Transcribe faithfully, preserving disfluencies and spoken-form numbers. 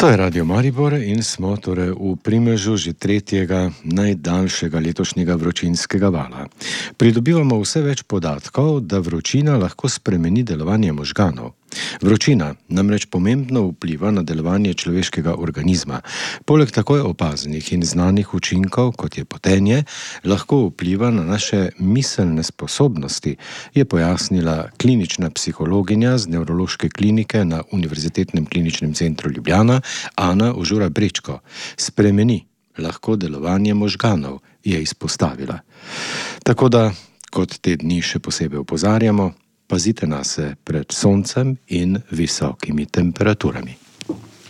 To je Radio Maribor in smo torej v primežu že tretjega najdaljšega letošnjega vročinskega vala. Pridobivamo vse več podatkov, da vročina lahko spremeni delovanje možganov. Vročina namreč pomembno vpliva na delovanje človeškega organizma. Poleg takoj opaznih in znanih učinkov, kot je potenje, lahko vpliva na naše miselne sposobnosti, je pojasnila klinična psihologinja z Nevrološke klinike na Univerzitetnem kliničnem centru Ljubljana, Ana Užura Brečko. Spremeni lahko delovanje možganov, je izpostavila. Tako da, kot te dni še posebej opozarjamo, pazite nase pred soncem in visokimi temperaturami.